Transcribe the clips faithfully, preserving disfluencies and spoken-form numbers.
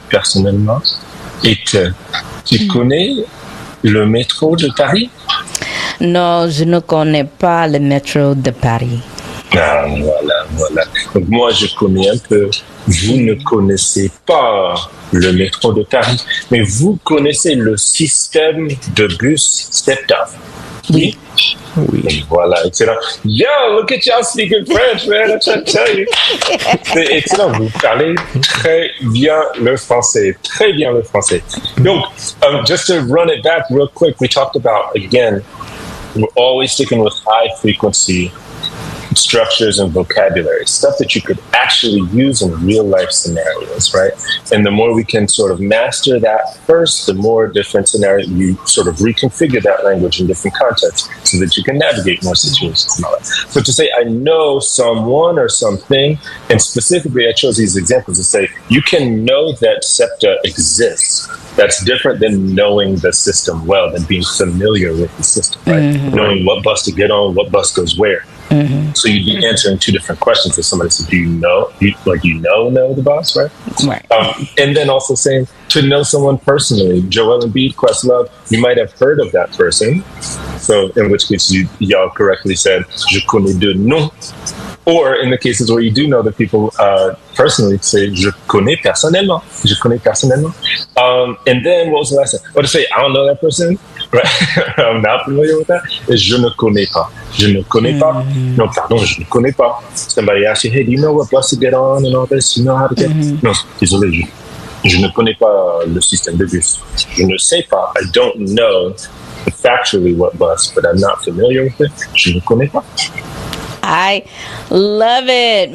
personnellement est que tu connais le métro de Paris? Non, je ne connais pas le métro de Paris. Ah, voilà, voilà. Donc moi, je connais un peu. Vous ne connaissez pas le métro de Paris, mais vous connaissez le système de bus SEPTA. Oui. Oui. Et voilà, excellent. Yo, look at y'all speaking French, man. I'm trying to tell you. C'est excellent. Vous parlez très bien le français. Très bien le français. Donc, um, just to run it back real quick, we talked about, again, we're always sticking with high frequency structures and vocabulary, stuff that you could actually use in real life scenarios, right? And the more we can sort of master that first, the more different scenarios you sort of reconfigure that language in different contexts so that you can navigate more situations and all that. So to say, I know someone or something, and specifically I chose these examples to say, you can know that SEPTA exists. That's different than knowing the system well, than being familiar with the system, right? Mm-hmm. Knowing what bus to get on, what bus goes where. Mm-hmm. So you'd be answering two different questions. If somebody said, "Do you know?" You, like you know, know the boss, right? Right. Um, and then also saying to know someone personally. Joel Embiid, Questlove, you might have heard of that person. So in which case you y'all correctly said, "Je connais de nom." Or in the cases where you do know the people uh, personally, say, "Je connais personnellement." Je connais personnellement. Um, and then what was the last thing? Or to say, "I don't know that person." Right? I'm not familiar with that. Is je ne connais pas. Je ne connais pas. Mm-hmm. No, pardon, je ne connais pas. Somebody asks you, hey, do you know what bus to get on and all this? You know how to get... Mm-hmm. Non, désolé, je, je ne connais pas le système de bus. Je ne sais pas. I don't know factually what bus, but I'm not familiar with it. Je ne connais pas. I love it.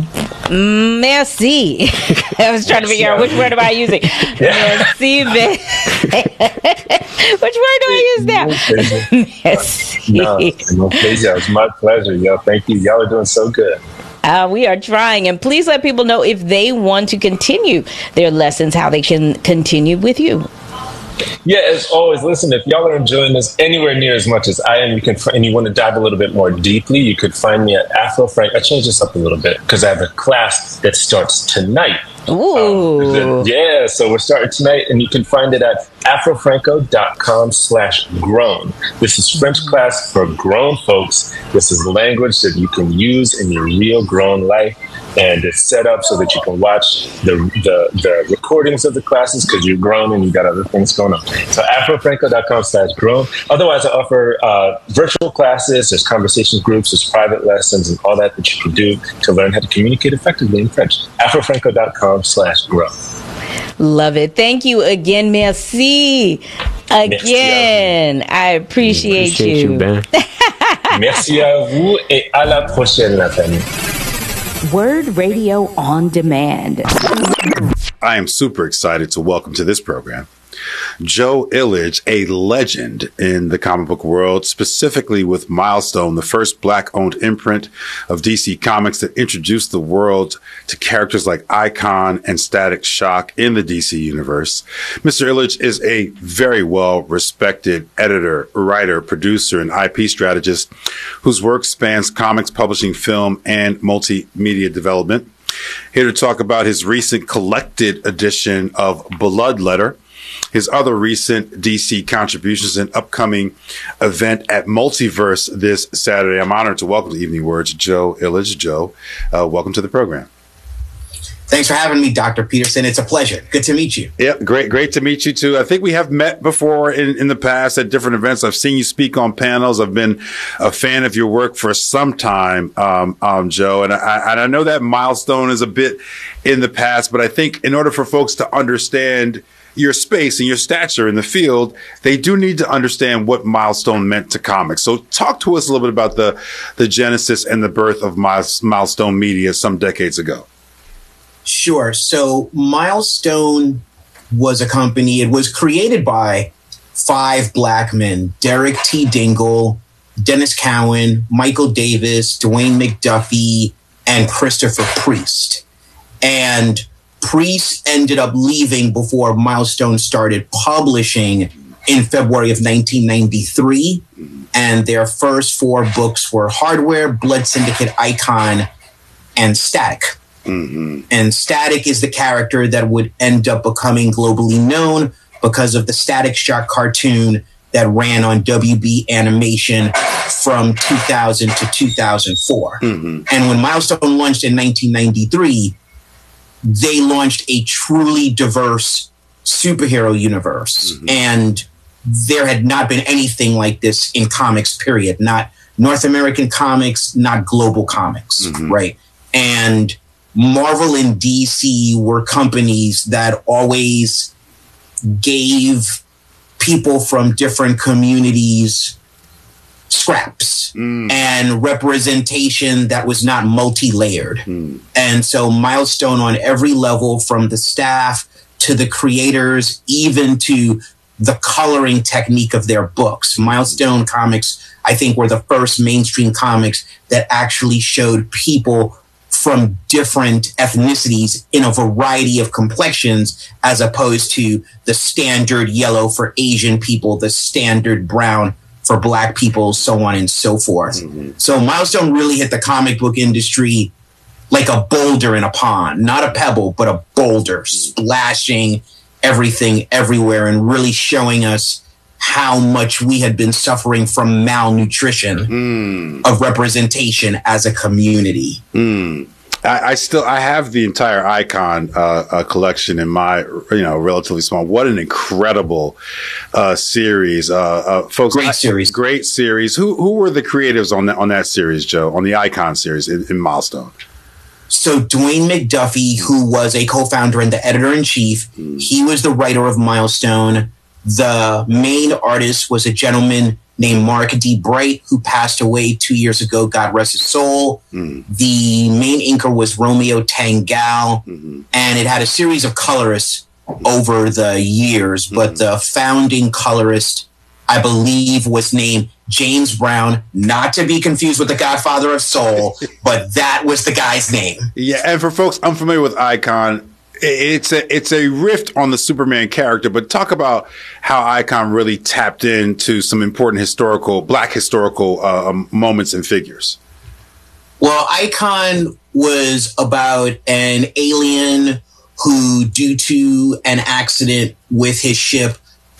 Merci. I was trying to figure out which word am I using. Merci. Which word do I use now? Merci. No, no, it's my pleasure, y'all. Thank you. Y'all are doing so good. Uh, we are trying. And please let people know if they want to continue their lessons, how they can continue with you. Yeah, as always, listen, if y'all are enjoying this anywhere near as much as I am, you can, and you want to dive a little bit more deeply, you could find me at Afro Frank. I changed this up a little bit because I have a class that starts tonight. Ooh. Um, yeah, so we're starting tonight, and you can find it at afrofranco.com slash grown. This is French class for grown folks. This is language that you can use in your real grown life. And it's set up so that you can watch the the, the recordings of the classes because you're grown and you got other things going on. So afrofranco.com slash grown. Otherwise, I offer uh, virtual classes. There's conversation groups. There's private lessons and all that that you can do to learn how to communicate effectively in French. afrofranco.com slash grown. Love it. Thank you again. Merci. Again. Merci I appreciate, appreciate you. you ben. Merci à vous et à la prochaine, la famille. Word Radio on Demand. I am super excited to welcome to this program Joe Illidge, a legend in the comic book world, specifically with Milestone, the first Black-owned imprint of D C Comics that introduced the world to characters like Icon and Static Shock in the D C universe. Mister Illidge is a very well-respected editor, writer, producer, and I P strategist whose work spans comics publishing, film, and multimedia development. Here to talk about his recent collected edition of Bloodletter, his other recent D C contributions, and upcoming event at Multiverse this Saturday. I'm honored to welcome to Evening Words Joe Illidge. Joe, uh, welcome to the program. Thanks for having me, Doctor Peterson. It's a pleasure. Good to meet you. Yeah, great, great to meet you too. I think we have met before in, in the past at different events. I've seen you speak on panels. I've been a fan of your work for some time, um, um, Joe. And I, and I know that Milestone is a bit in the past, but I think in order for folks to understand your space and your stature in the field, they do need to understand what Milestone meant to comics. So talk to us a little bit about the, the genesis and the birth of Milestone Media some decades ago. Sure. So Milestone was a company. It was created by five Black men: Derek T. Dingle, Dennis Cowan, Michael Davis, Dwayne McDuffie, and Christopher Priest. And Priest ended up leaving before Milestone started publishing in February of nineteen ninety-three. And their first four books were Hardware, Blood Syndicate, Icon, and Static. Mm-hmm. And Static is the character that would end up becoming globally known because of the Static Shock cartoon that ran on W B Animation from two thousand to two thousand four. Mm-hmm. And when Milestone launched in nineteen ninety-three, they launched a truly diverse superhero universe. Mm-hmm. And there had not been anything like this in comics, period. Not North American comics, not global comics, mm-hmm. right? And Marvel and D C were companies that always gave people from different communities scraps mm. and representation that was not multi-layered. Mm. And so Milestone on every level, from the staff to the creators, even to the coloring technique of their books. Milestone Comics, I think, were the first mainstream comics that actually showed people from different ethnicities in a variety of complexions, as opposed to the standard yellow for Asian people, the standard brown for Black people, so on and so forth. Mm-hmm. So Milestone really hit the comic book industry like a boulder in a pond, not a pebble, but a boulder, splashing everything everywhere and really showing us how much we had been suffering from malnutrition mm. of representation as a community. Mm. I, I still I have the entire Icon uh, uh, collection in my, you know, relatively small. What an incredible uh, series, uh, uh, folks! Great series, great series. Who who were the creatives on that on that series, Joe? On the Icon series in, in Milestone? So Dwayne McDuffie, who was a co-founder and the editor-in-chief, mm. he was the writer of Milestone. The main artist was a gentleman named Mark D. Bright, who passed away two years ago, God rest his soul. Mm. The main inker was Romeo Tangal, mm-hmm. and it had a series of colorists over the years, mm-hmm. but the founding colorist, I believe, was named James Brown, not to be confused with the Godfather of Soul, but that was the guy's name. Yeah, and for folks unfamiliar with Icon, it's a it's a riff on the Superman character, but talk about how Icon really tapped into some important historical, Black historical uh, moments and figures. Well, Icon was about an alien who, due to an accident with his ship,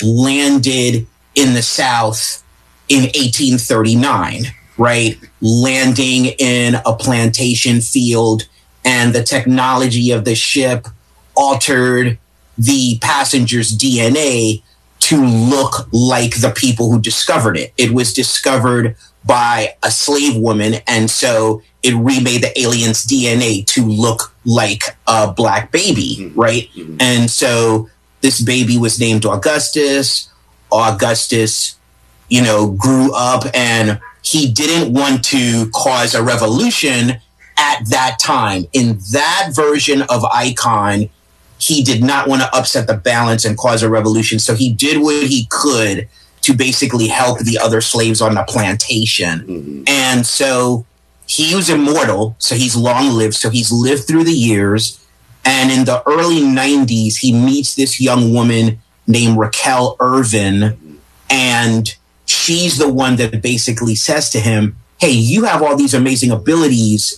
landed in the South in eighteen thirty-nine, right? Landing in a plantation field, and the technology of the ship altered the passenger's D N A to look like the people who discovered it. It was discovered by a slave woman, and so it remade the alien's D N A to look like a Black baby, mm-hmm. right? Mm-hmm. And so this baby was named Augustus. Augustus, you know, grew up, and he didn't want to cause a revolution at that time. In that version of Icon, he did not want to upset the balance and cause a revolution. So he did what he could to basically help the other slaves on the plantation. Mm-hmm. And so he was immortal. So he's long lived. So he's lived through the years. And in the early nineties, he meets this young woman named Raquel Irvin. And she's the one that basically says to him, hey, you have all these amazing abilities.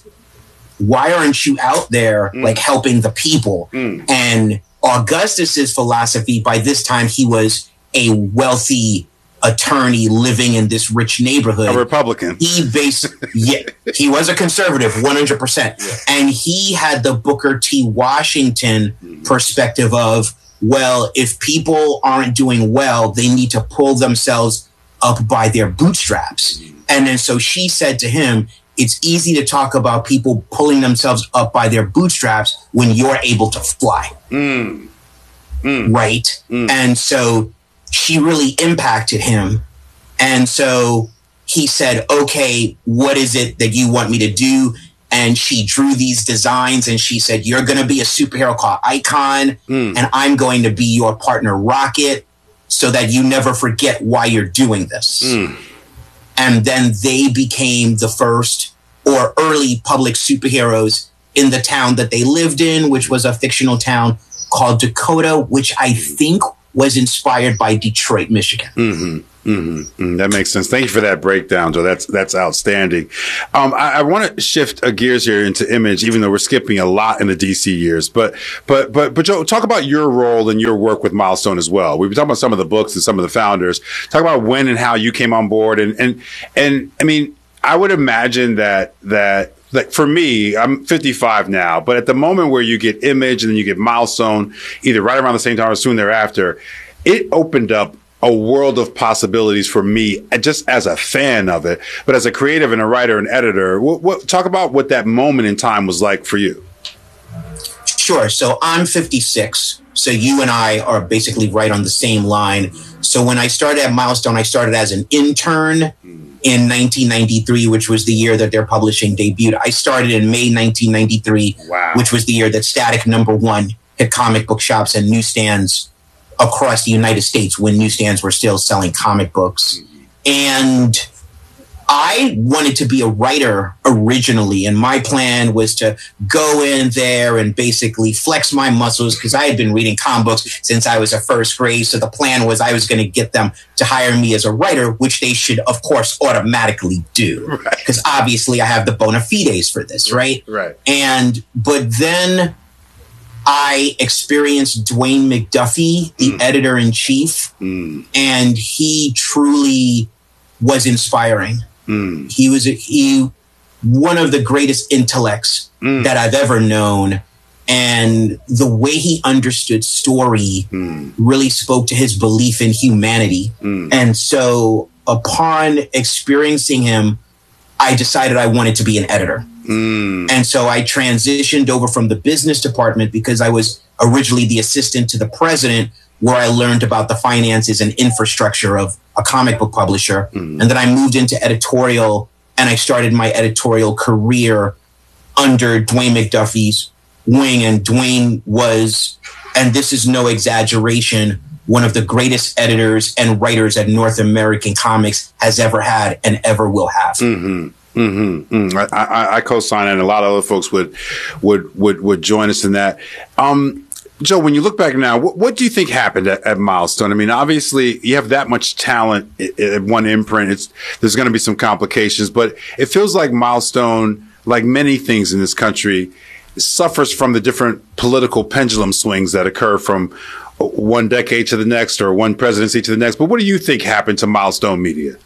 Why aren't you out there mm. like helping the people? Mm. And Augustus's philosophy, by this time, he was a wealthy attorney living in this rich neighborhood. A Republican. He basically, yeah, he was a conservative, one hundred percent. Yeah. And he had the Booker T. Washington mm. perspective of, well, if people aren't doing well, they need to pull themselves up by their bootstraps. Mm. And then so she said to him, it's easy to talk about people pulling themselves up by their bootstraps when you're able to fly. Mm. Mm. Right? Mm. And so she really impacted him. And so he said, okay, what is it that you want me to do? And she drew these designs and she said, you're going to be a superhero called Icon, mm. and I'm going to be your partner Rocket, so that you never forget why you're doing this. Mm. And then they became the first or early public superheroes in the town that they lived in, which was a fictional town called Dakota, which I think was inspired by Detroit, Michigan. Mm-hmm. Mm-hmm. Mm, that makes sense. Thank you for that breakdown, Joe. That's that's outstanding. Um, I, I want to shift uh, gears here into Image, even though we're skipping a lot in the D C years. But but but but Joe, talk about your role and your work with Milestone as well. We've been talking about some of the books and some of the founders. Talk about when and how you came on board, and and and I mean, I would imagine that that. Like for me, I'm fifty-five now, but at the moment where you get Image and then you get Milestone, either right around the same time or soon thereafter, it opened up a world of possibilities for me, just as a fan of it, but as a creative and a writer and editor. What, what, talk about what that moment in time was like for you. Sure. So I'm fifty-six. So you and I are basically right on the same line. So when I started at Milestone, I started as an intern in nineteen ninety-three, which was the year that their publishing debuted. I started in May nineteen ninety-three, wow. which was the year that Static Number One hit comic book shops and newsstands across the United States when newsstands were still selling comic books. And I wanted to be a writer originally, and my plan was to go in there and basically flex my muscles because I had been reading comic books since I was a first grade. So the plan was I was going to get them to hire me as a writer, which they should, of course, automatically do because right. obviously I have the bona fides for this, right? Right. And but then I experienced Dwayne McDuffie, the mm. editor-in-chief, mm. and he truly was inspiring. Mm. He was a, he one of the greatest intellects mm. that I've ever known, and the way he understood story mm. really spoke to his belief in humanity. Mm. And so, upon experiencing him, I decided I wanted to be an editor. Mm. And so I transitioned over from the business department because I was originally the assistant to the president, where I learned about the finances and infrastructure of a comic book publisher. Mm. And then I moved into editorial, and I started my editorial career under Dwayne McDuffie's wing. And Dwayne was, and this is no exaggeration, one of the greatest editors and writers that North American comics has ever had and ever will have. Mm-hmm. Mm-hmm. Mm. I, I, I co-sign, and a lot of other folks would would would would join us in that. Um, Joe, when you look back now, what, what do you think happened at, at Milestone? I mean, obviously, you have that much talent at one imprint. It's, there's going to be some complications, but it feels like Milestone, like many things in this country, suffers from the different political pendulum swings that occur from one decade to the next or one presidency to the next. But what do you think happened to Milestone Media?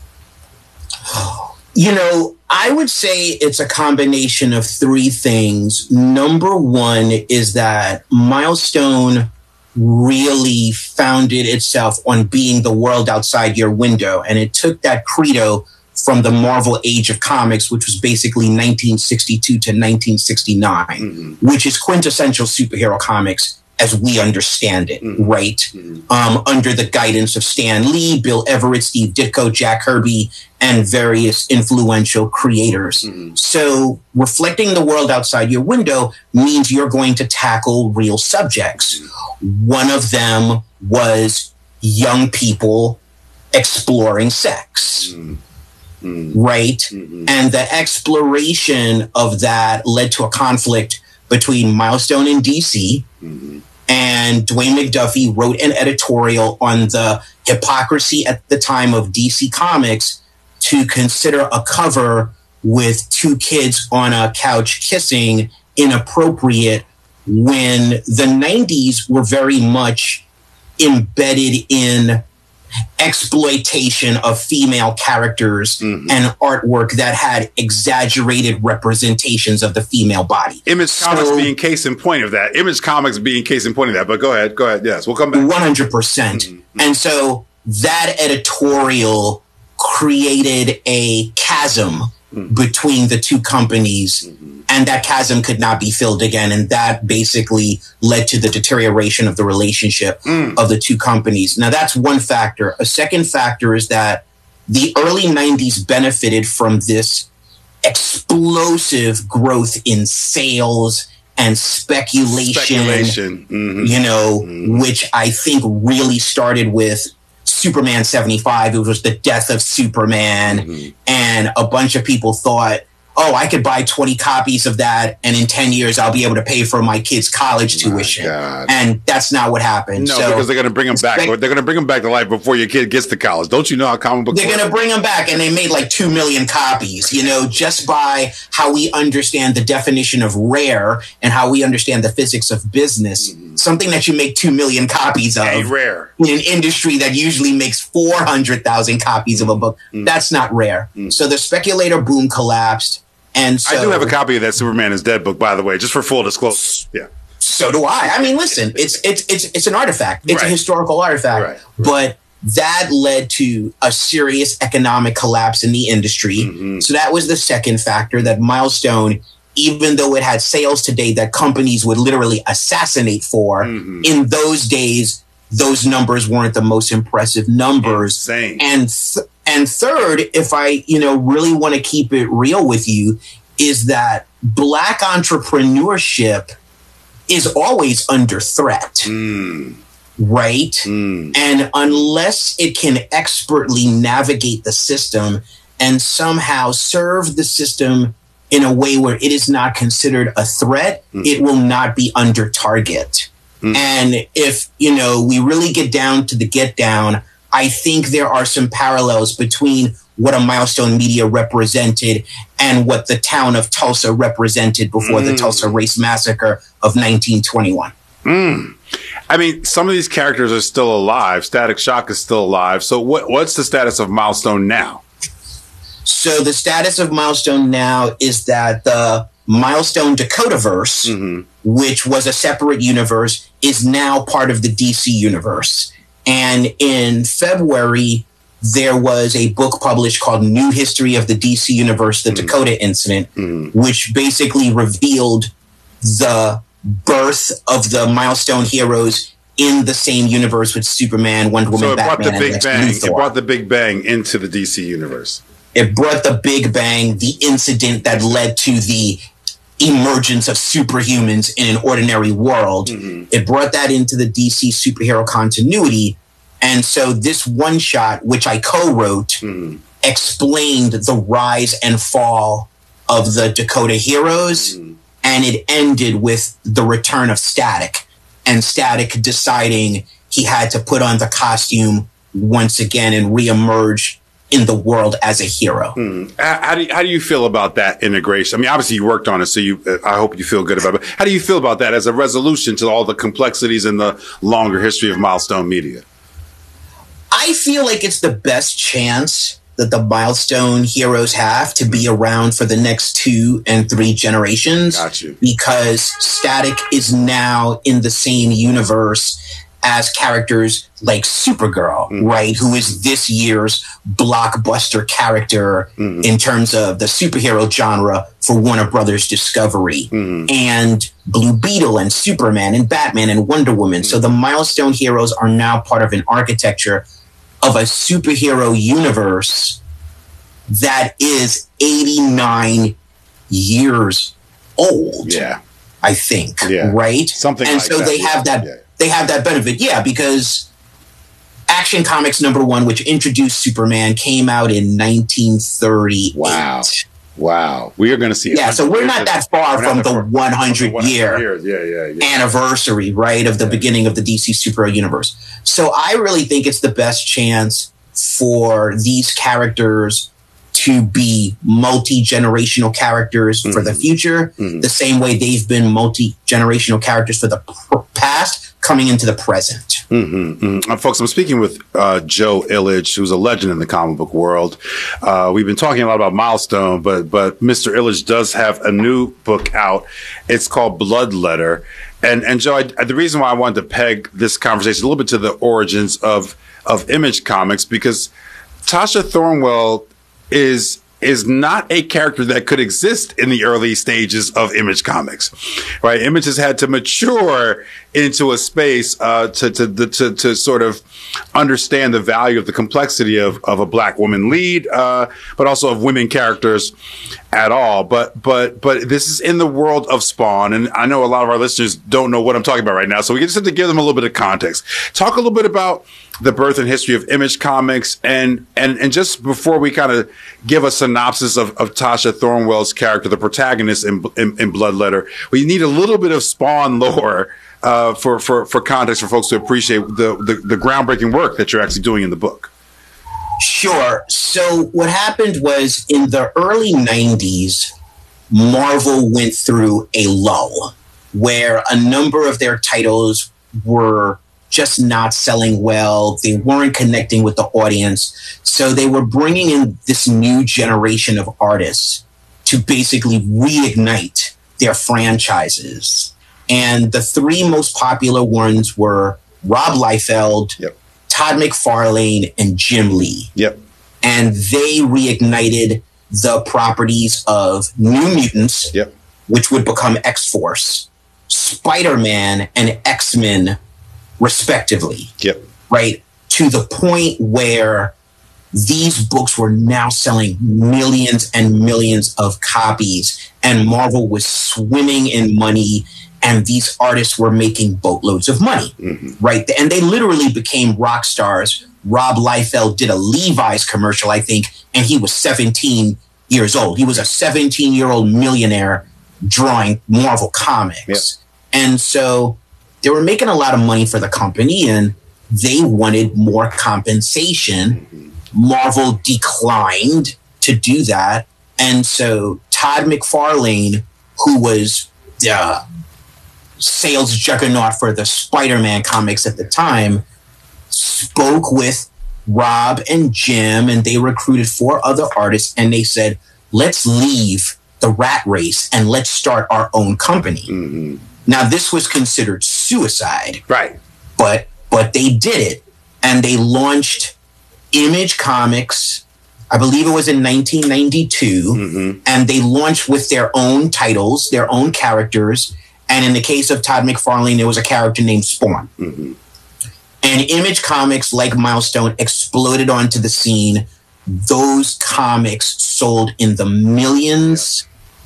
You know, I would say it's a combination of three things. Number one is that Milestone really founded itself on being the world outside your window. And it took that credo from the Marvel Age of Comics, which was basically nineteen sixty-two to nineteen sixty-nine, mm-hmm. which is quintessential superhero comics as we understand it, mm-hmm. right? Mm-hmm. Um, under the guidance of Stan Lee, Bill Everett, Steve Ditko, Jack Kirby, and various influential creators. Mm-hmm. So reflecting the world outside your window means you're going to tackle real subjects. Mm-hmm. One of them was young people exploring sex. Mm-hmm. Mm-hmm. Right? Mm-hmm. And the exploration of that led to a conflict between Milestone and D C. Mm-hmm. And Dwayne McDuffie wrote an editorial on the hypocrisy at the time of D C Comics to consider a cover with two kids on a couch kissing inappropriate when the nineties were very much embedded in exploitation of female characters mm-hmm. and artwork that had exaggerated representations of the female body. Image so, Comics being case in point of that. Image Comics being case in point of that. But go ahead. Go ahead. Yes, we'll come back. one hundred percent. Mm-hmm. And so that editorial created a chasm mm-hmm. between the two companies, mm-hmm. and that chasm could not be filled again. And that basically led to the deterioration of the relationship mm. of the two companies. Now, that's one factor. A second factor is that the early nineties benefited from this explosive growth in sales and speculation, speculation. Mm-hmm. you know, mm-hmm. which I think really started with Superman seventy-five. It was the death of Superman. Mm-hmm. And a bunch of people thought, oh, I could buy twenty copies of that, and in ten years, I'll be able to pay for my kid's college tuition. And that's not what happened. No, so, because they're going to bring them back. They're going to bring them back to life before your kid gets to college. Don't you know how comic books They're going to bring them back, and they made like two million copies, you know, just by how we understand the definition of rare and how we understand the physics of business. Mm-hmm. Something that you make two million copies of hey, rare. in an industry that usually makes four hundred thousand copies of a book. Mm-hmm. That's not rare. Mm-hmm. So the speculator boom collapsed. And so, I do have a copy of that Superman is Dead book, by the way, just for full disclosure. Yeah. So do I. I mean, listen, it's it's it's it's an artifact. It's right. a historical artifact. Right. Right. But that led to a serious economic collapse in the industry. Mm-hmm. So that was the second factor, that Milestone, even though it had sales today that companies would literally assassinate for, mm-hmm. in those days, those numbers weren't the most impressive numbers. Insane. And th- and third, if I, you know, really want to keep it real with you, is that Black entrepreneurship is always under threat. Mm. Right? Mm. And unless it can expertly navigate the system and somehow serve the system in a way where it is not considered a threat, mm. it will not be under target. Mm. And if, you know, we really get down to the get down, I think there are some parallels between what a Milestone Media represented and what the town of Tulsa represented before mm. the Tulsa Race Massacre of nineteen twenty-one. Mm. I mean, some of these characters are still alive. Static Shock is still alive. So what, what's the status of Milestone now? So the status of Milestone now is that the Milestone Dakotaverse, mm-hmm. which was a separate universe, is now part of the D C universe. And in February, there was a book published called New History of the D C Universe, The mm-hmm. Dakota Incident, mm-hmm. which basically revealed the birth of the Milestone heroes in the same universe with Superman, Wonder Woman, so it Batman, brought the Big and Bang. Luthor. It brought the Big Bang into the D C universe. It brought the Big Bang, the incident that led to the emergence of superhumans in an ordinary world. Mm-hmm. It brought that into the D C superhero continuity. And so this one shot, which I co-wrote, mm-hmm. explained the rise and fall of the Dakota heroes. Mm-hmm. And it ended with the return of Static, and Static deciding he had to put on the costume once again and reemerge in the world as a hero. Hmm. How do you, how do you feel about that integration? I mean, obviously you worked on it, so you. I hope you feel good about it. But how do you feel about that as a resolution to all the complexities in the longer history of Milestone Media? I feel like it's the best chance that the Milestone heroes have to be around for the next two and three generations. Got you. Because Static is now in the same universe as characters like Supergirl, mm. right? Who is this year's blockbuster character mm. in terms of the superhero genre for Warner Brothers Discovery, mm. and Blue Beetle and Superman and Batman and Wonder Woman. Mm. So the Milestone heroes are now part of an architecture of a superhero universe that is eighty-nine years old. Yeah. I think. Yeah. Right? Something and like so that. they have that yeah. they have that benefit. Yeah, because Action Comics number one, which introduced Superman, came out in nineteen thirty-eight. Wow. Wow. We are going to see Yeah, so we're not that far from the one hundred year yeah, yeah, yeah. anniversary, right, of the yeah. beginning of the D C superhero universe. So I really think it's the best chance for these characters to be multi-generational characters mm-hmm. for the future, mm-hmm. the same way they've been multi-generational characters for the pr- past coming into the present. Mm-hmm, mm-hmm. Uh, folks, I'm speaking with uh, Joe Illidge, who's a legend in the comic book world. Uh, we've been talking a lot about Milestone, but but Mister Illidge does have a new book out. It's called Blood Letter. And, and Joe, I, the reason why I wanted to peg this conversation a little bit to the origins of, of Image Comics, because Tasha Thornwell is is not a character that could exist in the early stages of Image Comics, right? Image has had to mature into a space uh, to, to to to sort of understand the value of the complexity of of a black woman lead, uh, but also of women characters at all. But but but this is in the world of Spawn, and I know a lot of our listeners don't know what I'm talking about right now, so we just have to give them a little bit of context. Talk a little bit about the birth and history of Image Comics, and and and just before we kind of give a synopsis of, of Tasha Thornwell's character, the protagonist in, in, in Bloodletter, we need a little bit of Spawn lore uh, for for for context for folks to appreciate the, the the groundbreaking work that you're actually doing in the book. Sure. So what happened was in the early nineties, Marvel went through a lull where a number of their titles were just not selling well. They weren't connecting with the audience. So they were bringing in this new generation of artists to basically reignite their franchises. And the three most popular ones were Rob Liefeld, yep. Todd McFarlane, and Jim Lee. Yep. And they reignited the properties of New Mutants, yep. which would become X-Force, Spider-Man, and X-Men, respectively. Yep. Right? To the point where these books were now selling millions and millions of copies, and Marvel was swimming in money, and these artists were making boatloads of money. Mm-hmm. Right? And they literally became rock stars. Rob Liefeld did a Levi's commercial, I think, and he was seventeen years old. He was a seventeen-year-old millionaire drawing Marvel comics. Yep. And so they were making a lot of money for the company, and they wanted more compensation. Mm-hmm. Marvel declined to do that. And so Todd McFarlane, who was the sales juggernaut for the Spider-Man comics at the time, spoke with Rob and Jim, and they recruited four other artists, and they said, let's leave the rat race and let's start our own company. Mm-hmm. Now, this was considered suicide. Right. But but they did it, and they launched Image Comics, I believe it was in nineteen ninety-two, mm-hmm. and they launched with their own titles, their own characters, and in the case of Todd McFarlane, there was a character named Spawn. Mm-hmm. And Image Comics, like Milestone, exploded onto the scene. Those comics sold in the millions.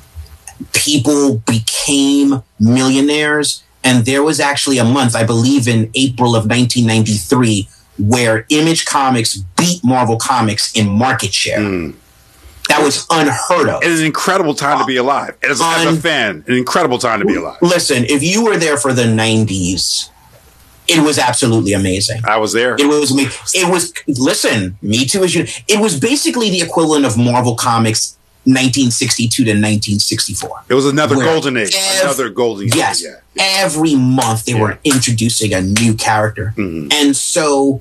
People became millionaires. And there was actually a month, I believe in April of nineteen ninety-three, where Image Comics beat Marvel Comics in market share. Mm. That was unheard of. It is an incredible time to be alive. As, Un- as a fan, an incredible time to be alive. Listen, if you were there for the nineties, it was absolutely amazing. I was there. It was me. It was, listen, me too as you. It was basically the equivalent of Marvel Comics nineteen sixty-two to nineteen sixty-four. It was another golden age. Ev- another golden age. Yes. Yeah. Every month they yeah. were introducing a new character. Mm-hmm. And so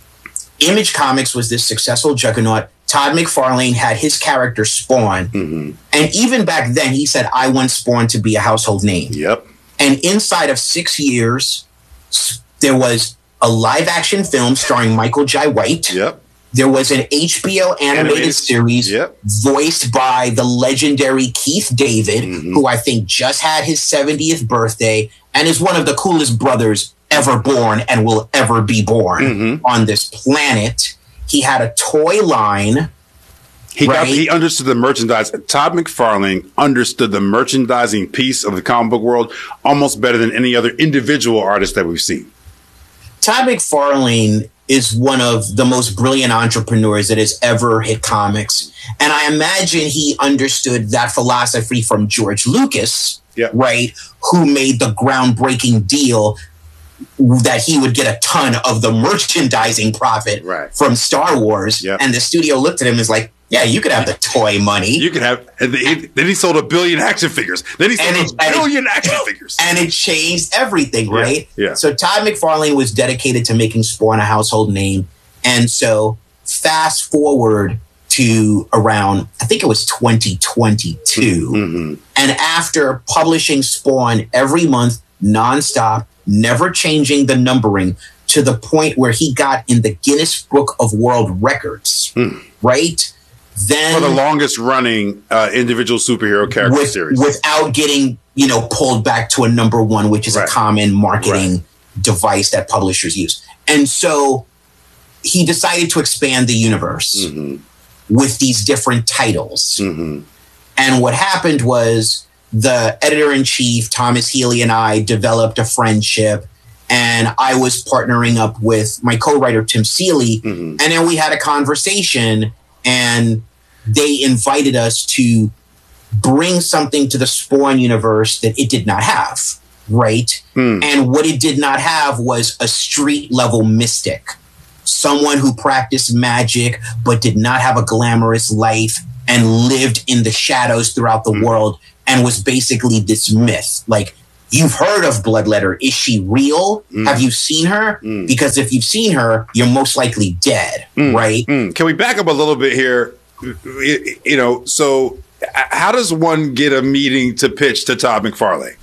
Image Comics was this successful juggernaut. Todd McFarlane had his character Spawn. Mm-hmm. And even back then, he said, I want Spawn to be a household name. Yep. And inside of six years, there was a live action film starring Michael Jai White. Yep. There was an H B O animated, animated. series yep. voiced by the legendary Keith David, mm-hmm. who I think just had his seventieth birthday and is one of the coolest brothers ever born and will ever be born mm-hmm. on this planet. He had a toy line. He, right? got, he understood the merchandise. Todd McFarlane understood the merchandising piece of the comic book world almost better than any other individual artist that we've seen. Todd McFarlane is one of the most brilliant entrepreneurs that has ever hit comics. And I imagine he understood that philosophy from George Lucas, yep. right? Who made the groundbreaking deal that he would get a ton of the merchandising profit right. from Star Wars. Yep. And the studio looked at him and was like, yeah, you could have the toy money. You could have, and he, then he sold a billion action figures. Then he sold it, a billion it, action figures. And it changed everything, right? Yeah, yeah. So Todd McFarlane was dedicated to making Spawn a household name. And so fast forward to around, I think it was twenty twenty-two. Mm-hmm. And after publishing Spawn every month, nonstop, never changing the numbering, to the point where he got in the Guinness Book of World Records, mm. right? Then for the longest running uh, individual superhero character with, series, without getting, you know, pulled back to a number one, which is right. a common marketing right. device that publishers use. And so he decided to expand the universe mm-hmm. with these different titles. Mm-hmm. And what happened was the editor-in-chief, Thomas Healy, and I developed a friendship. And I was partnering up with my co-writer, Tim Seeley. Mm-hmm. And then we had a conversation, and they invited us to bring something to the Spawn universe that it did not have, right? Mm. And what it did not have was a street-level mystic, someone who practiced magic but did not have a glamorous life and lived in the shadows throughout the mm. world and was basically this myth. Like, you've heard of Bloodletter. Is she real? Mm. Have you seen her? Mm. Because if you've seen her, you're most likely dead, mm. right? Mm. Can we back up a little bit here? You know, so how does one get a meeting to pitch to Todd McFarlane?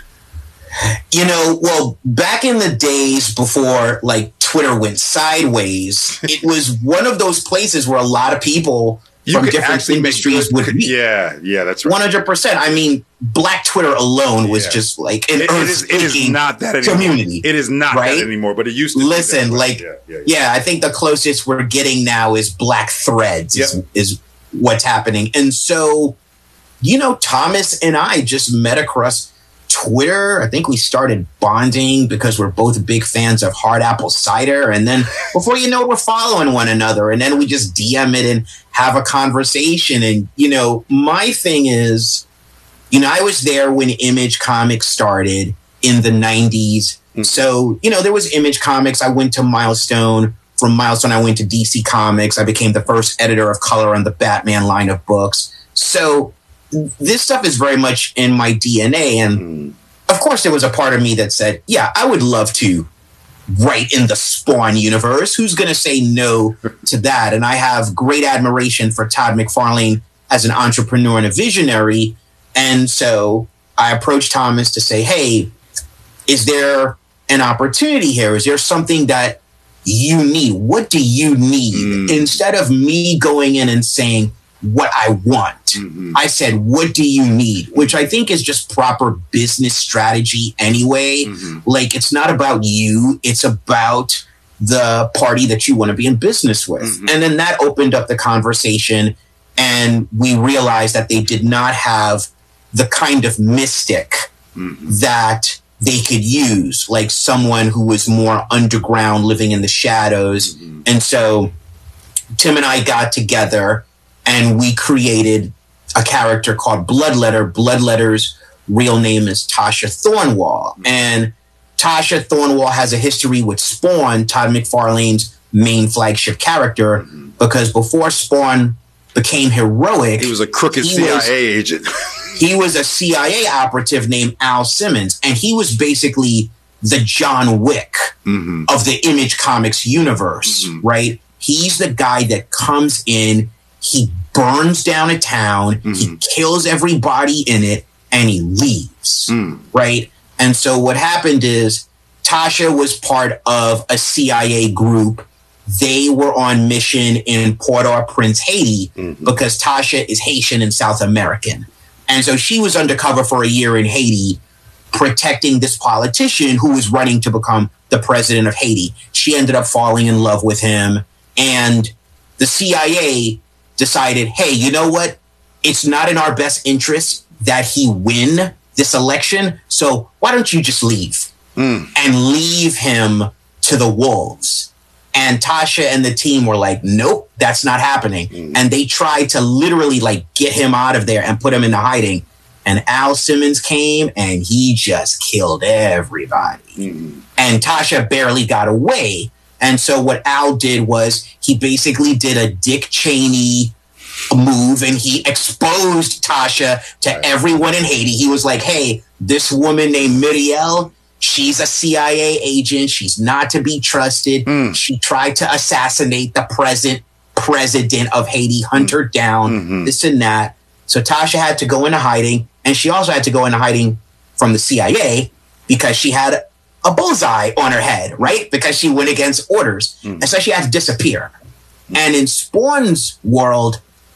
You know, well, back in the days before, like, Twitter went sideways, it was one of those places where a lot of people you from different industries would meet. Yeah, yeah, that's right. one hundred percent. I mean, Black Twitter alone was yeah. just like an it, it, is, it is not that anymore. Community. It is not right? that anymore, but it used to Listen, be. Listen, like, yeah, yeah, yeah. yeah, I think the closest we're getting now is Black Threads yep. is, is what's happening. And so, you know, Thomas and I just met across Twitter. I think we started bonding because we're both big fans of hard apple cider. And then before you know it, we're following one another. And then we just D M it and have a conversation. And, you know, my thing is, you know, I was there when Image Comics started in the nineties. Mm-hmm. So, you know, there was Image Comics. I went to Milestone. From Milestone, I went to D C Comics. I became the first editor of color on the Batman line of books. So this stuff is very much in my D N A. And mm. of course, there was a part of me that said, yeah, I would love to write in the Spawn universe. Who's going to say no to that? And I have great admiration for Todd McFarlane as an entrepreneur and a visionary. And so I approached Thomas to say, hey, is there an opportunity here? Is there something that you need? What do you need? Mm. Instead of me going in and saying what I want, mm-hmm. I said, what do you need? Which I think is just proper business strategy anyway. Mm-hmm. Like, it's not about you. It's about the party that you want to be in business with. Mm-hmm. And then that opened up the conversation, and we realized that they did not have the kind of mystic mm-hmm. that they could use, like someone who was more underground, living in the shadows. Mm-hmm. And so Tim and I got together and we created a character called Bloodletter. Bloodletter's real name is Tasha Thornwall. Mm-hmm. And Tasha Thornwall has a history with Spawn, Todd McFarlane's main flagship character, mm-hmm. because before Spawn became heroic, he was a crooked C I A was, agent. He was a C I A operative named Al Simmons, and he was basically the John Wick mm-hmm. of the Image Comics universe, mm-hmm. right? He's the guy that comes in, he burns down a town, mm-hmm. he kills everybody in it, and he leaves, mm. right? And so what happened is Tasha was part of a C I A group. They were on mission in Port-au-Prince, Haiti, mm-hmm. because Tasha is Haitian and South American. And so she was undercover for a year in Haiti, protecting this politician who was running to become the president of Haiti. She ended up falling in love with him. And the C I A decided, hey, you know what? It's not in our best interest that he win this election. So why don't you just leave mm. and leave him to the wolves? And Tasha and the team were like, nope, that's not happening. Mm. And they tried to literally like get him out of there and put him into hiding. And Al Simmons came and he just killed everybody. Mm. And Tasha barely got away. And so what Al did was he basically did a Dick Cheney move and he exposed Tasha to right. everyone in Haiti. He was like, hey, this woman named Muriel, she's a C I A agent. She's not to be trusted. Mm. She tried to assassinate the present president of Haiti, hunt her down, mm-hmm. this and that. So Tasha had to go into hiding. And she also had to go into hiding from the C I A because she had a bullseye on her head, right? Because she went against orders. Mm. And so she had to disappear. Mm. And in Spawn's world,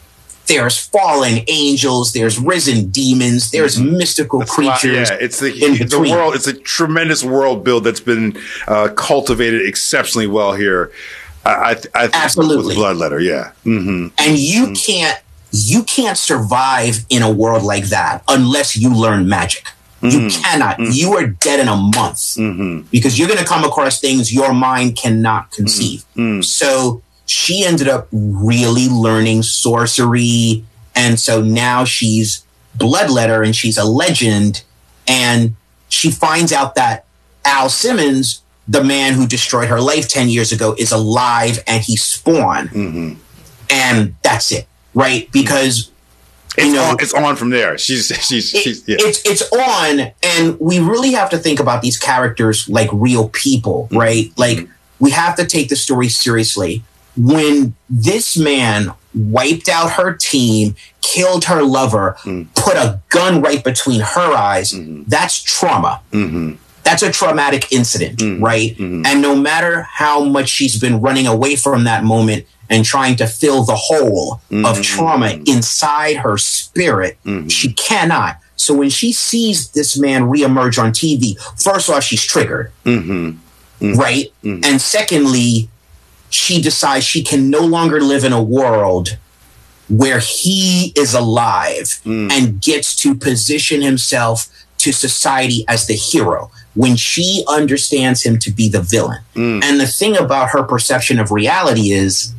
there's fallen angels, there's risen demons, there's mm-hmm. mystical that's creatures. Lot, yeah, it's the, the world. It's a tremendous world build that's been uh, cultivated exceptionally well here. I, I, I think Absolutely. Bloodletter, yeah. Mm-hmm. And you mm-hmm. can't you can't survive in a world like that unless you learn magic. You mm-hmm. cannot. Mm-hmm. You are dead in a month mm-hmm. because you're going to come across things your mind cannot conceive. Mm-hmm. So she ended up really learning sorcery. And so now she's Bloodletter and she's a legend. And she finds out that Al Simmons, the man who destroyed her life ten years ago, is alive and he's Spawn. Mm-hmm. And that's it, right? Because It's, you know, on, it's on from there. She's she's, it, she's yeah. it's it's on, and we really have to think about these characters like real people, mm-hmm. right? Like mm-hmm. we have to take the story seriously. When this man wiped out her team, killed her lover, mm-hmm. put a gun right between her eyes, mm-hmm. that's trauma. Mm-hmm. That's a traumatic incident, mm-hmm. right? Mm-hmm. And no matter how much she's been running away from that moment and trying to fill the hole mm-hmm. of trauma inside her spirit, mm-hmm. she cannot. So when she sees this man reemerge on T V, first off, she's triggered, mm-hmm. Mm-hmm. right? Mm-hmm. And secondly, she decides she can no longer live in a world where he is alive mm. and gets to position himself to society as the hero when she understands him to be the villain. Mm. And the thing about her perception of reality is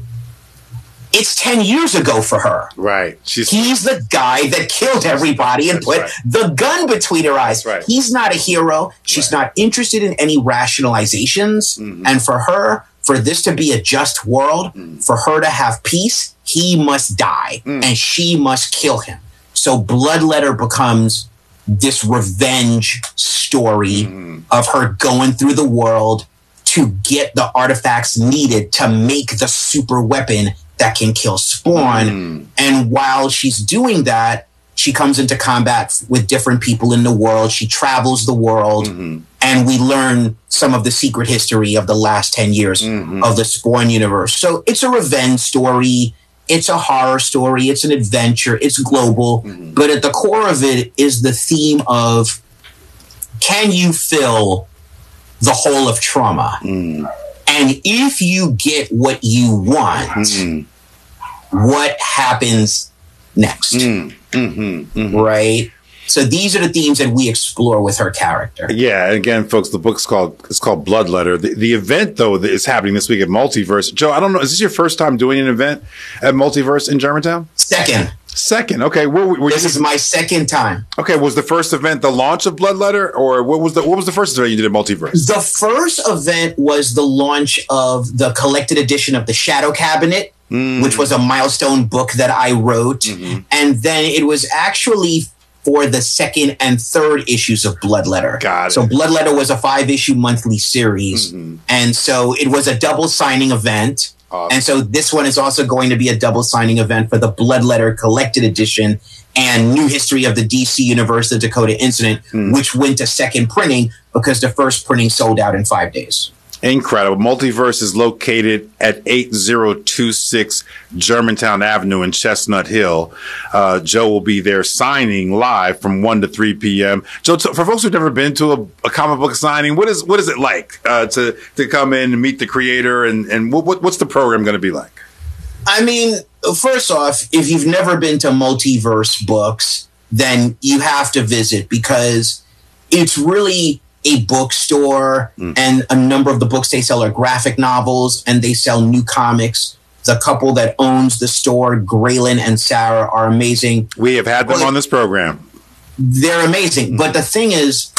it's ten years ago for her. Right. She's, He's the guy that killed everybody and put right. the gun between her eyes. Right. He's not a hero. She's right. not interested in any rationalizations. Mm-hmm. And for her, for this to be a just world, mm. for her to have peace, he must die mm. and she must kill him. So Bloodletter becomes this revenge story mm. of her going through the world to get the artifacts needed to make the super weapon that can kill Spawn. Mm. And while she's doing that, she comes into combat with different people in the world. She travels the world, mm-hmm. and we learn some of the secret history of the last ten years mm-hmm. of the Spawn universe. So it's a revenge story. It's a horror story. It's an adventure. It's global. Mm-hmm. But at the core of it is the theme of, can you fill the hole of trauma? Mm. And if you get what you want, mm. what happens next? Mm. Mm-hmm, mm-hmm. Right? So these are the themes that we explore with her character. Yeah, and again, folks, the book's called it's called Bloodletter. The, the event, though, that is happening this week at Multiverse. Joe, I don't know, is this your first time doing an event at Multiverse in Germantown? Second. Second, okay. Where, were this you, is my second time. Okay, was the first event the launch of Bloodletter, or what was the what was the first event you did at Multiverse? The first event was the launch of the collected edition of the Shadow Cabinet, mm. which was a milestone book that I wrote, mm-hmm. and then it was actually for the second and third issues of Bloodletter. Got it. So Bloodletter was a five-issue monthly series, mm-hmm. and so it was a double signing event. Awesome. And so this one is also going to be a double signing event for the Bloodletter Collected Edition and New History of the D C Universe, the Dakota Incident, mm. which went to second printing because the first printing sold out in five days. Incredible. Multiverse is located at eight zero two six Germantown Avenue in Chestnut Hill. Uh, Joe will be there signing live from one to three p.m. Joe, t- for folks who've never been to a, a comic book signing, what is what is it like uh, to to come in and meet the creator, and, and what, what's the program going to be like? I mean, first off, if you've never been to Multiverse Books, then you have to visit because it's really a bookstore, mm. and a number of the books they sell are graphic novels, and they sell new comics. The couple that owns the store, Graylin and Sarah, are amazing. We have had them well, on this program. They're amazing. Mm. But the thing is,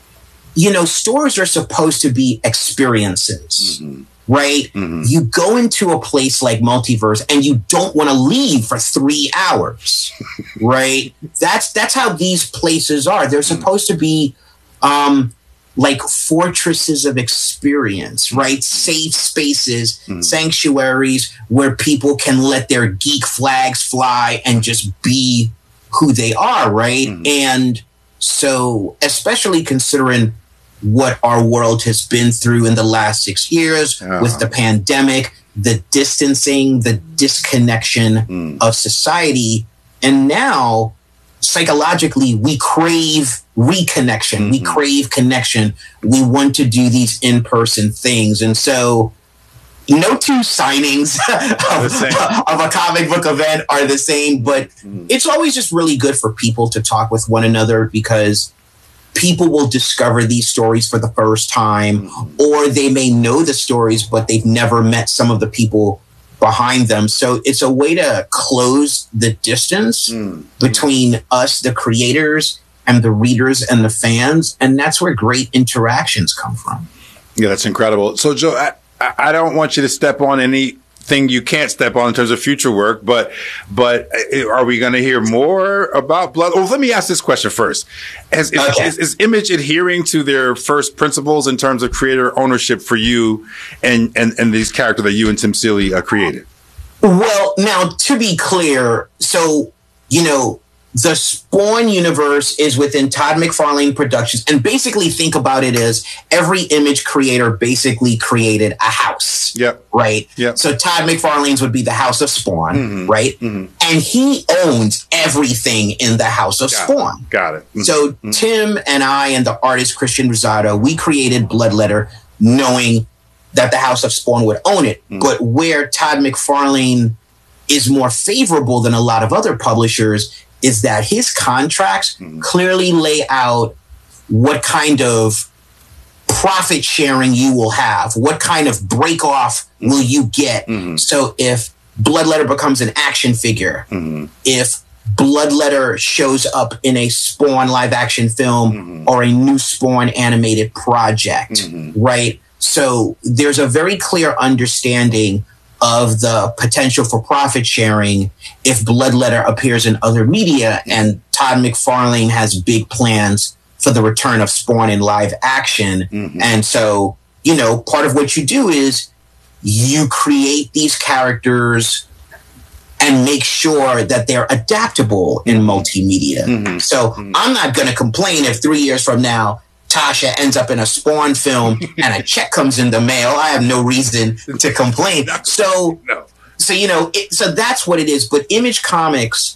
you know, stores are supposed to be experiences, mm-hmm. right? Mm-hmm. You go into a place like Multiverse and you don't want to leave for three hours, right? That's that's how these places are. They're supposed mm. to be um, like fortresses of experience, right? Safe spaces, mm. sanctuaries where people can let their geek flags fly and just be who they are, right? Mm. And so, especially considering what our world has been through in the last six years uh-huh. with the pandemic, the distancing, the disconnection mm. of society. And now, psychologically, we crave reconnection. Mm-hmm. We crave connection. We want to do these in-person things. And so no two signings of, of a comic book event are the same, but mm-hmm. it's always just really good for people to talk with one another, because people will discover these stories for the first time, mm-hmm. or they may know the stories, but they've never met some of the people behind them. So it's a way to close the distance mm. between us, the creators, and the readers and the fans. And that's where great interactions come from. Yeah, that's incredible. So, Joe, I, I don't want you to step on anything you can't step on in terms of future work, but but are we going to hear more about Blood? Oh, let me ask this question first. Has, is, okay. is, is Image adhering to their first principles in terms of creator ownership for you and, and, and these characters that you and Tim Seeley uh, created? Well, now, to be clear, so, you know, the Spawn universe is within Todd McFarlane Productions. And basically think about it as every Image creator basically created a house. Yep. Right? Yep. So Todd McFarlane's would be the House of Spawn, mm-hmm. right? Mm-hmm. And he owns everything in the House of Got Spawn. It. Got it. Mm-hmm. So mm-hmm. Tim and I and the artist Christian Rosado, we created Bloodletter knowing that the House of Spawn would own it. Mm-hmm. But where Todd McFarlane is more favorable than a lot of other publishers is that his contracts mm-hmm. clearly lay out what kind of profit sharing you will have, what kind of break off mm-hmm. will you get. Mm-hmm. So if Bloodletter becomes an action figure, mm-hmm. if Bloodletter shows up in a Spawn live action film mm-hmm. or a new Spawn animated project, mm-hmm. right? So there's a very clear understanding of the potential for profit sharing if Bloodletter appears in other media, and Todd McFarlane has big plans for the return of Spawn in live action. Mm-hmm. And so, you know, part of what you do is you create these characters and make sure that they're adaptable in multimedia. Mm-hmm. So mm-hmm. I'm not going to complain if three years from now Tasha ends up in a Spawn film and a check comes in the mail. I have no reason to complain. No, so, no. so you know, it, so that's what it is. But Image Comics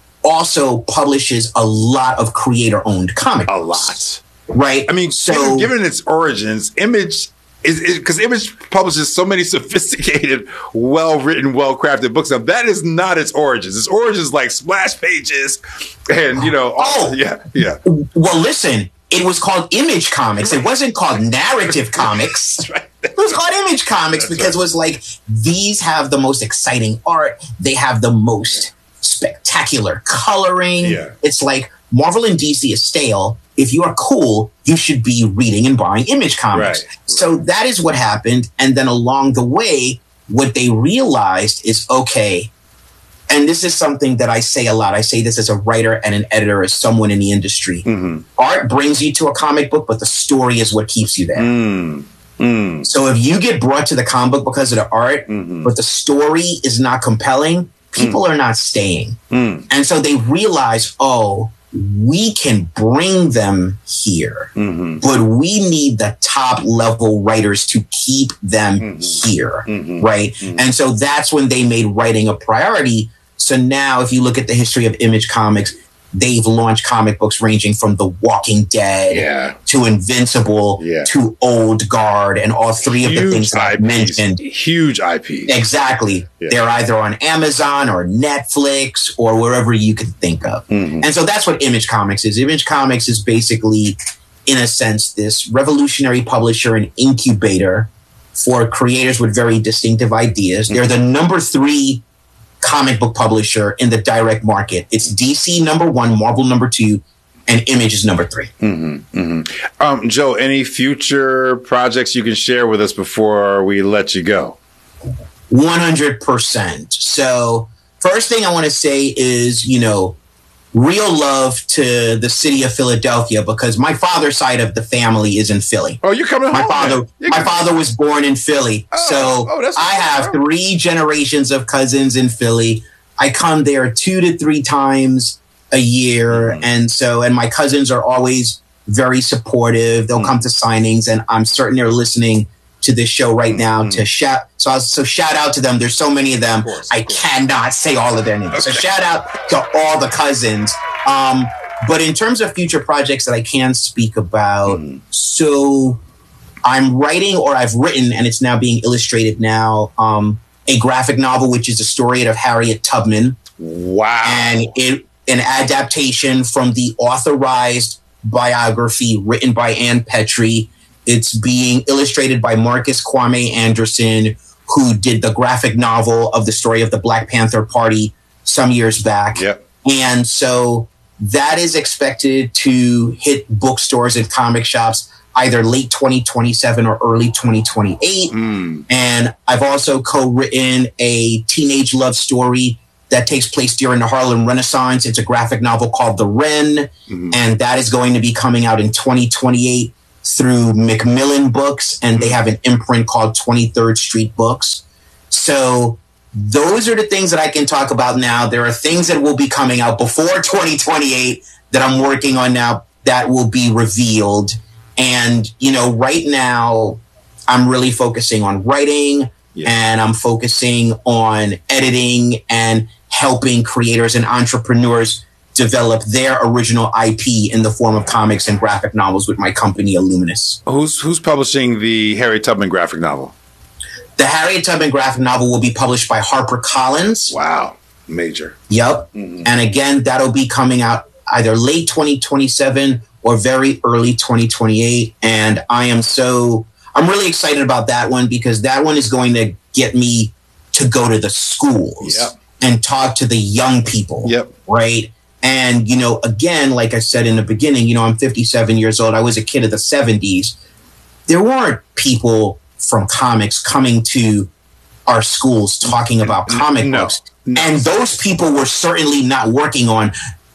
also publishes a lot of creator-owned comics. A lot, right? I mean, so given, given its origins, Image is because Image publishes so many sophisticated, well-written, well-crafted books. Now that is not its origins. Its origins like splash pages, and you know, all, oh, yeah, yeah. Well, listen. It was called Image Comics. It wasn't called Narrative Comics. That's right. That's it was right. called Image Comics That's because right. it was like, these have the most exciting art. They have the most spectacular coloring. Yeah. It's like Marvel and D C is stale. If you are cool, you should be reading and buying Image Comics. Right. So that is what happened. And then along the way, what they realized is, okay, and this is something that I say a lot. I say this as a writer and an editor, as someone in the industry. Mm-hmm. Art brings you to a comic book, but the story is what keeps you there. Mm. Mm. So if you get brought to the comic book because of the art, mm-hmm. but the story is not compelling, people mm. are not staying. Mm. And so they realize, oh, we can bring them here, mm-hmm. but we need the top level writers to keep them mm-hmm. here, mm-hmm. right? Mm-hmm. And so that's when they made writing a priority. So now if you look at the history of Image Comics, they've launched comic books ranging from The Walking Dead yeah. to Invincible yeah. to Old Guard, and all three Huge of the things that I mentioned. Huge I P. Exactly. Yeah. They're either on Amazon or Netflix or wherever you can think of. Mm-hmm. And so that's what Image Comics is. Image Comics is basically, in a sense, this revolutionary publisher and incubator for creators with very distinctive ideas. Mm-hmm. They're the number three comic book publisher in the direct market. It's D C number one, Marvel number two, and Image is number three. Mm-hmm, mm-hmm. Um, Joe, any future projects you can share with us before we let you go? one hundred percent. So first thing I want to say is, you know, real love to the city of Philadelphia, because my father's side of the family is in Philly. Oh, you're coming my home? Father, my father was born in Philly. Oh, so oh, that's I have three generations of cousins in Philly. I come there two to three times a year. Mm-hmm. And so, and my cousins are always very supportive. They'll mm-hmm. come to signings, and I'm certain they're listening to this show right now mm-hmm. to shout. So, I was, so shout out to them. There's so many of them. Of course, of I course. cannot say all of their names. Okay. So shout out to all the cousins. Um, but in terms of future projects that I can speak about, mm. so I'm writing or I've written, and it's now being illustrated now, um, a graphic novel, which is the story of Harriet Tubman. Wow. And it an adaptation from the authorized biography written by Ann Petrie. It's being illustrated by Marcus Kwame Anderson, who did the graphic novel of the story of the Black Panther Party some years back. Yep. And so that is expected to hit bookstores and comic shops either late twenty twenty-seven or early twenty twenty-eight. Mm. And I've also co-written a teenage love story that takes place during the Harlem Renaissance. It's a graphic novel called The Wren, mm-hmm. and that is going to be coming out in twenty twenty-eight through Macmillan Books, and they have an imprint called twenty-third Street Books. So those are the things that I can talk about now. There are things that will be coming out before twenty twenty-eight that I'm working on now that will be revealed. And, you know, right now I'm really focusing on writing yeah. and I'm focusing on editing and helping creators and entrepreneurs develop their original I P in the form of comics and graphic novels with my company, Illuminous. Who's who's publishing the Harriet Tubman graphic novel? The Harriet Tubman graphic novel will be published by HarperCollins. Wow. Major. Yep. Mm-hmm. And again, that'll be coming out either late twenty twenty-seven or very early twenty twenty-eight. And I am so, I'm really excited about that one because that one is going to get me to go to the schools yep. and talk to the young people. Yep. Right. And, you know, again, like I said in the beginning, you know, I'm fifty-seven years old. I was a kid of the seventies. There weren't people from comics coming to our schools talking about comic no, books. No. And those people were certainly not working on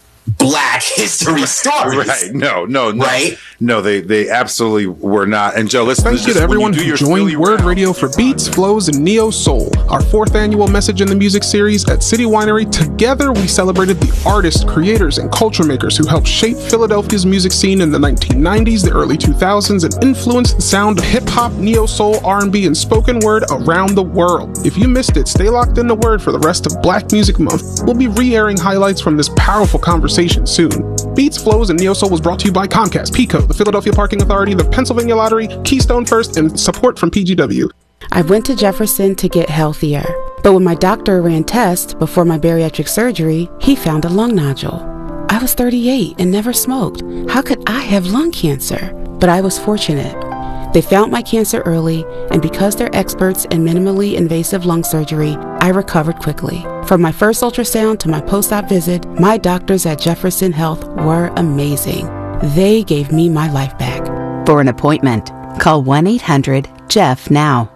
Black history stories. Right. No, no, no. Right? No, they, they absolutely were not. And Joe, let's Thank you to everyone who joined Word Radio for Beats, Flows, and Neo Soul, our fourth annual Message in the Music series at City Winery. Together, we celebrated the artists, creators, and culture makers who helped shape Philadelphia's music scene in the nineteen nineties, the early two thousands, and influenced the sound of hip-hop, neo soul, R and B, and spoken word around the world. If you missed it, stay locked in to Word for the rest of Black Music Month. We'll be re-airing highlights from this powerful conversation soon. Beats, Flows, and Neo Soul was brought to you by Comcast, PECO, the Philadelphia Parking Authority, the Pennsylvania Lottery, Keystone First, and support from P G W. I went to Jefferson to get healthier, but when my doctor ran tests before my bariatric surgery, he found a lung nodule. I was thirty-eight and never smoked. How could I have lung cancer? But I was fortunate. They found my cancer early, and because they're experts in minimally invasive lung surgery, I recovered quickly. From my first ultrasound to my post-op visit, my doctors at Jefferson Health were amazing. They gave me my life back. For an appointment, call one eight hundred J E F F now.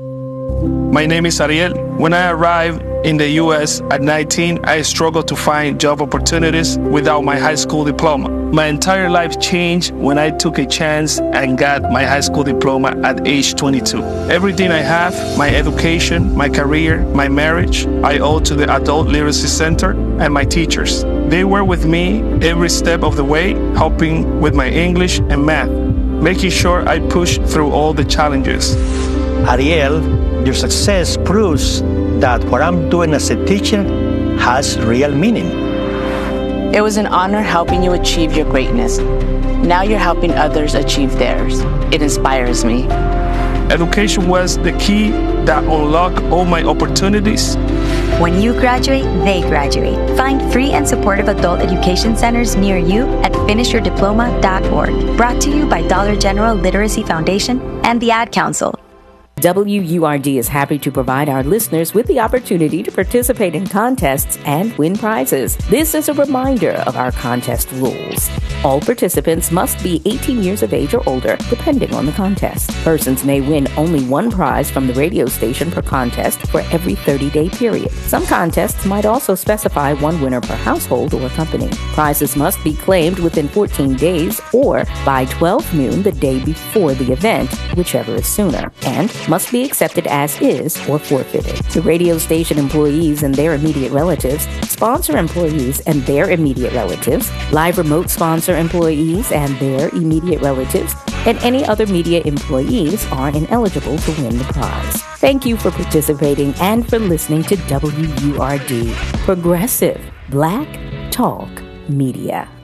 My name is Ariel. When I arrived in the U S at nineteen, I struggled to find job opportunities without my high school diploma. My entire life changed when I took a chance and got my high school diploma at age twenty-two. Everything I have, my education, my career, my marriage, I owe to the Adult Literacy Center and my teachers. They were with me every step of the way, helping with my English and math, making sure I pushed through all the challenges. Ariel, your success proves that what I'm doing as a teacher has real meaning. It was an honor helping you achieve your greatness. Now you're helping others achieve theirs. It inspires me. Education was the key that unlocked all my opportunities. When you graduate, they graduate. Find free and supportive adult education centers near you at finish your diploma dot org. Brought to you by Dollar General Literacy Foundation and the Ad Council. W U R D is happy to provide our listeners with the opportunity to participate in contests and win prizes. This is a reminder of our contest rules. All participants must be eighteen years of age or older, depending on the contest. Persons may win only one prize from the radio station per contest for every thirty-day period. Some contests might also specify one winner per household or company. Prizes must be claimed within fourteen days or by twelve noon the day before the event, whichever is sooner, and must be accepted as is or forfeited. The radio station employees and their immediate relatives, sponsor employees and their immediate relatives, live remote sponsor employees and their immediate relatives, and any other media employees are ineligible to win the prize. Thank you for participating and for listening to W U R D, Progressive Black Talk Media.